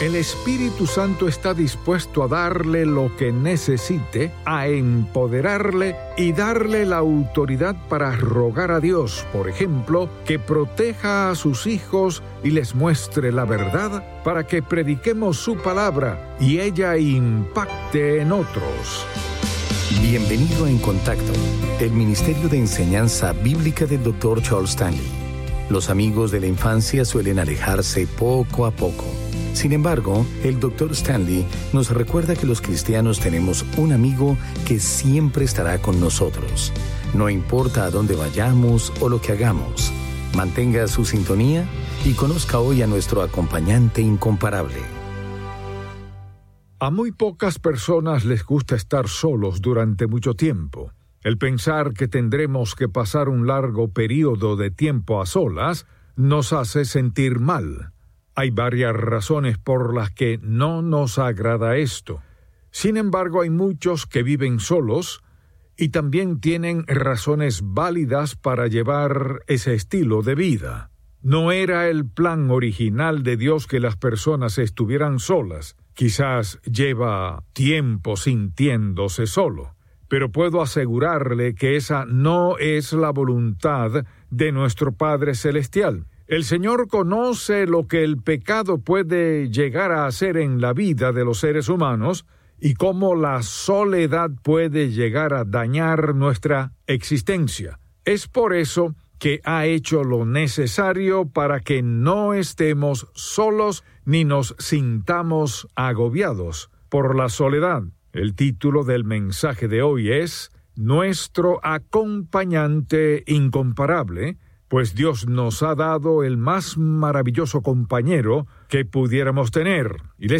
El Espíritu Santo está dispuesto a darle lo que necesite, a empoderarle y darle la autoridad para rogar a Dios, por ejemplo, que proteja a sus hijos y les muestre la verdad para que prediquemos su palabra y ella impacte en otros. Bienvenido a En Contacto, el Ministerio de Enseñanza Bíblica del Dr. Charles Stanley. Los amigos de la infancia suelen alejarse poco a poco. Sin embargo, el Dr. Stanley nos recuerda que los cristianos tenemos un amigo que siempre estará con nosotros. No importa a dónde vayamos o lo que hagamos. Mantenga su sintonía y conozca hoy a nuestro acompañante incomparable. A muy pocas personas les gusta estar solos durante mucho tiempo. El pensar que tendremos que pasar un largo periodo de tiempo a solas nos hace sentir mal. Hay varias razones por las que no nos agrada esto. Sin embargo, hay muchos que viven solos y también tienen razones válidas para llevar ese estilo de vida. No era el plan original de Dios que las personas estuvieran solas. Quizás lleva tiempo sintiéndose solo, pero puedo asegurarle que esa no es la voluntad de nuestro Padre Celestial. El Señor conoce lo que el pecado puede llegar a hacer en la vida de los seres humanos y cómo la soledad puede llegar a dañar nuestra existencia. Es por eso que ha hecho lo necesario para que no estemos solos ni nos sintamos agobiados por la soledad. El título del mensaje de hoy es Nuestro acompañante incomparable, pues Dios nos ha dado el más maravilloso compañero que pudiéramos tener. Y